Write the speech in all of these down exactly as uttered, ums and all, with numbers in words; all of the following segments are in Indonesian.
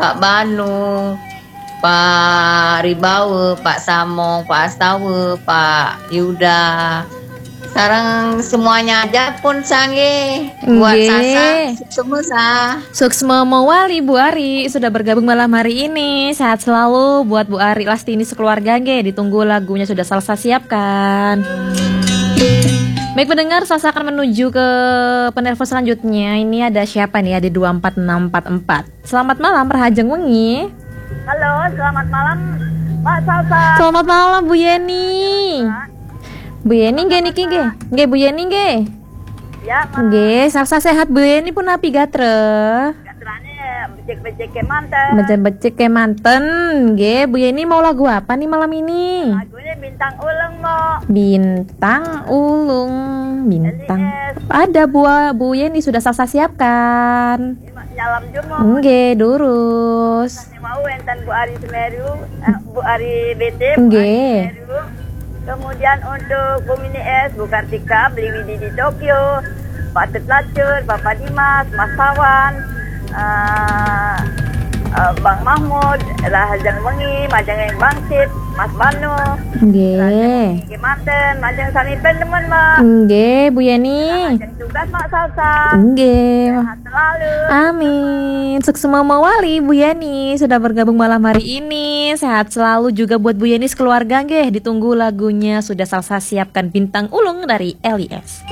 Pak Banu, Pak Ribawe, Pak Samong, Pak Astawe, Pak Yuda. Sekarang semuanya aja pun sange buat Sasa semua sah. Suksma Mawali Bu Ari sudah bergabung malam hari ini. Sehat selalu buat Bu Ari Lastini sekeluarga nge. Ditunggu lagunya sudah Salsa siapkan. Baik pendengar, Salsa akan menuju ke penelpon selanjutnya. Ini ada siapa nih? Ada dua empat enam empat empat. Selamat malam Rahajeng Wengi. Halo, selamat malam Pak Salsa. Selamat malam Bu Yeni. Bu Yeni nggih niki nggih. Nggih Bu Yeni nggih. Ya, nggih, Salsa sehat Bu Yeni pun api gatre. gatrane becek-becek ke manten. Becek-becek ke manten. Nggih, Bu Yeni mau lagu apa nih malam ini? Lagunya Bintang Ulung mau. Bintang Ulung, bintang. L I S. Ada Bu Bu Yeni sudah Salsa siapkan. Nyalam jumo. Nggih, durus. Mau enten Bu Ari Semeru, eh, Bu Ari B T, Bu Nggih. Ari Semeru. Kemudian untuk Bu Mini S, Bu Kartika, Beli Widi di Tokyo, Pak Tetlacur, Bapak Dimas, Mas Sawan, uh, uh, Bang Mahmud, Rahajang Wengi, Majang Bangsit, Mas Banu, Nggih. Majang Manten, Majang Sanipen teman Mak. Nggih, Bu Yeni. Majang tugas Mak Salsa. Nggih. Sehat selalu. Amin. Sukses Mawali Bu Yeni sudah bergabung malam hari ini. Sehat selalu juga buat Bu Yeni sekeluarga nggih. Ditunggu lagunya sudah Salsa siapkan Bintang Ulung dari L I S.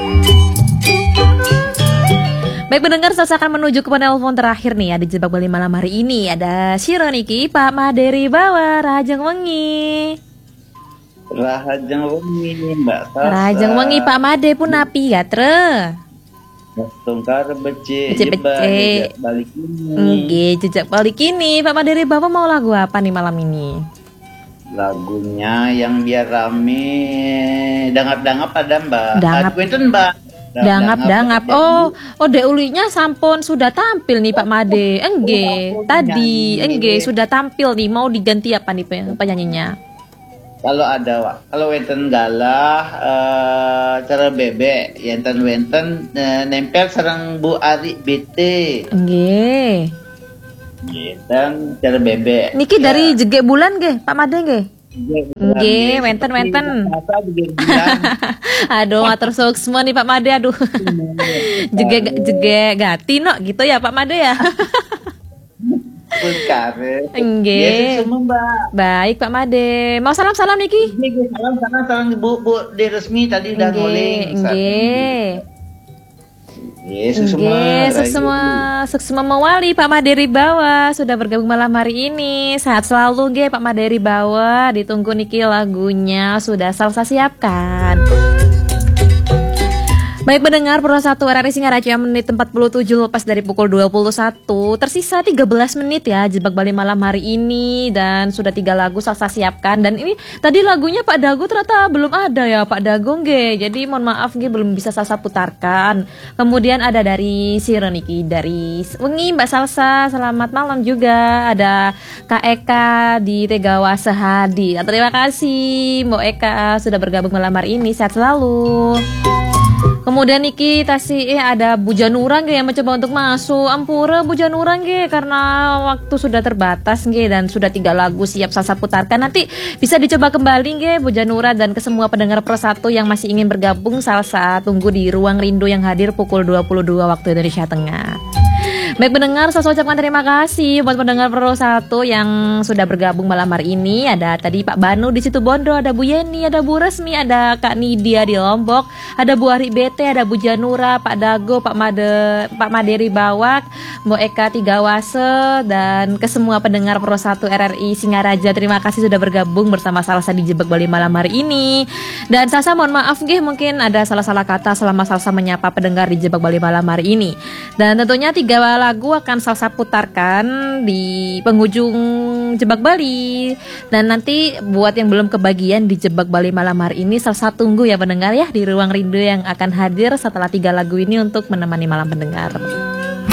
Baik pendengar, Salsa akan menuju ke penelpon terakhir nih ya di Jebak Bali malam hari ini. Ada Shironiki, Pak Maderi Bawa, Rahajeng Wengi. Rahajeng Wengi Mbak Salsa. Rahajeng Wengi Pak Made pun api ya tre. Tungkar becek Becek, becek. jebak balik ini. Nggih, jejak balik ini. Pak Maderi Bawa mau lagu apa nih malam ini? Lagunya yang biar rame, dangap-dangap ada Mbak. Dangap. Aku itu Mbak. Dangap-dangap. Oh, oh Dek Ulinya sampun sudah tampil nih Pak Made. Engge, tadi engge sudah tampil nih. Mau diganti apa nih pe- penyanyinya? Kalau ada Wak, kalau wenten galah eh, cara bebek, enten wenten eh, nempel sarang Bu Ari B T. Engge. Dan cara bebek. Niki Ya. dari jegek bulan nggih, Pak Made nggih? Nggih, Nggih, wenten-wenten. Apa juga bilang. Aduh, ngatur suksma nih Pak Made, aduh. Jegek jegek gati no gitu ya Pak Made ya. Pulkare. Nggih. Ya, semua Mbak. Baik Pak Made. Mau salam-salam niki? Nggih, salam salam salam Bu Bu di resmi tadi udah nguling. Nggih. Yesus Nggih, semua. sukses semua, sukses semua Mawali Pak Maderi Bawa sudah bergabung malam hari ini. Sehat selalu nggih Pak Maderi Bawa. Ditunggu niki lagunya sudah Salsa siapkan. Baik pendengar, Pro satu R R I Singaraja menit empat puluh tujuh lepas dari pukul dua puluh satu. Tersisa tiga belas menit ya Jebak Bali malam hari ini. Dan sudah tiga lagu Salsa siapkan. Dan ini tadi lagunya Pak Dago ternyata belum ada ya Pak Dago nge. Jadi mohon maaf nge, belum bisa Salsa putarkan. Kemudian ada dari Sireniki, dari Wengi Mbak Salsa, selamat malam juga. Ada Kak Eka di Tegawa Sehadi. Terima kasih Mbak Eka sudah bergabung malam hari ini. Sehat selalu. Kemudian Niki tasi eh ada Bu Janura nggih yang mencoba untuk masuk. Ampura Bu Janura nggih karena waktu sudah terbatas nggih dan sudah tiga lagu siap Salsa putarkan. Nanti bisa dicoba kembali nggih Bu Janura dan ke semua pendengar Pro satu yang masih ingin bergabung Salsa tunggu di Ruang Rindu yang hadir pukul dua puluh dua waktu Indonesia Tengah. Baik pendengar, saya ucapkan terima kasih buat pendengar Pro satu yang sudah bergabung malam hari ini. Ada tadi Pak Banu di Situbondo, ada Bu Yeni, ada Bu Resmi, ada Kak Nidia di Lombok, ada Bu Ari B T, ada Bu Janura, Pak Dago, Pak Made, Pak Maderi Bawak, Mbak Eka Tigawase, dan ke semua pendengar Pro satu R R I Singaraja. Terima kasih sudah bergabung bersama Salsa di Jebak Bali malam hari ini. Dan Salsa mohon maaf nggih, mungkin ada salah-salah kata selama Salsa menyapa pendengar di Jebak Bali malam hari ini. Dan tentunya tiga lagu akan Salsa putarkan di penghujung Jebak Bali. Dan nanti buat yang belum kebagian di Jebak Bali malam hari ini, Salsa tunggu ya pendengar ya di Ruang Rindu yang akan hadir setelah tiga lagu ini untuk menemani malam pendengar.